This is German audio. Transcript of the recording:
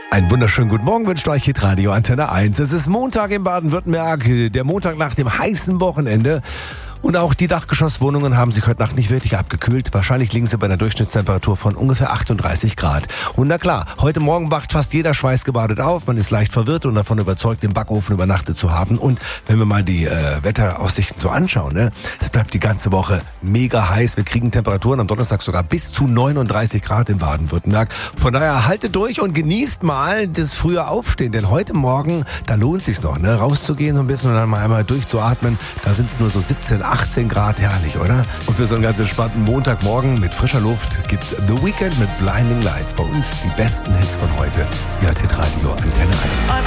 Einen wunderschönen guten Morgen wünscht euch Hitradio Antenne 1. Es ist Montag in Baden-Württemberg, der Montag nach dem heißen Wochenende. Und auch die Dachgeschosswohnungen haben sich heute Nacht nicht wirklich abgekühlt. Wahrscheinlich liegen sie bei einer Durchschnittstemperatur von ungefähr 38 Grad. Und na klar, heute Morgen wacht fast jeder schweißgebadet auf. Man ist leicht verwirrt und davon überzeugt, im Backofen übernachtet zu haben. Und wenn wir mal die Wetteraussichten so anschauen, ne, es bleibt die ganze Woche mega heiß. Wir kriegen Temperaturen am Donnerstag sogar bis zu 39 Grad in Baden-Württemberg. Von daher haltet durch und genießt mal das frühe Aufstehen. Denn heute Morgen, da lohnt es sich noch, ne, rauszugehen so ein bisschen und dann mal einmal durchzuatmen. Da sind es nur so 17, 18 Grad, herrlich, oder? Und für so einen ganz entspannten Montagmorgen mit frischer Luft gibt's The Weeknd mit Blinding Lights. Bei uns die besten Hits von heute. Ihr hört Hitradio Antenne 1.